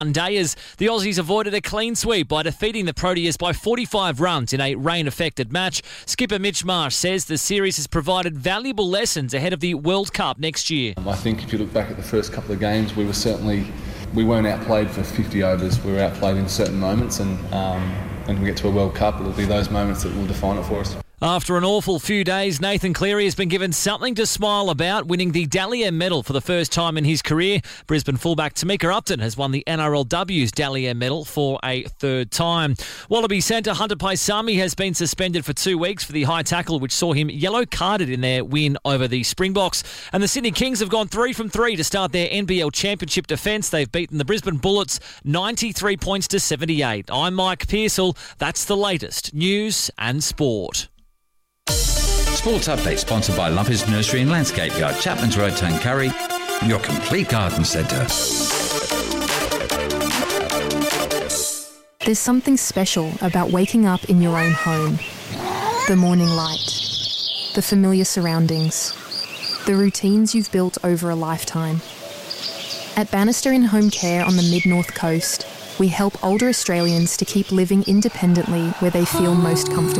Monday as the Aussies avoided a clean sweep by defeating the Proteas by 45 runs in a rain-affected match. Skipper Mitch Marsh says the series has provided valuable lessons ahead of the World Cup next year. I think if you look back at the first couple of games, we weren't outplayed for 50 overs. We were outplayed in certain moments, and when we get to a World Cup, it'll be those moments that will define it for us. After an awful few days, Nathan Cleary has been given something to smile about, winning the Dally M medal for the first time in his career. Brisbane fullback Tamika Upton has won the NRLW's Dally M medal for a third time. Wallaby centre Hunter Paisami has been suspended for 2 weeks for the high tackle, which saw him yellow carded in their win over the Springboks. And the Sydney Kings have gone 3 from 3 to start their NBL Championship defence. They've beaten the Brisbane Bullets 93 points to 78. I'm Mike Pearsall. That's the latest news and sport. Sports Update sponsored by Lumpy's Nursery and Landscape Yard, Chapman's Road, Tuncurry, your complete garden centre. There's something special about waking up in your own home. The morning light, the familiar surroundings, the routines you've built over a lifetime. At Bannister In Home Care on the Mid-North Coast, we help older Australians to keep living independently where they feel most comfortable.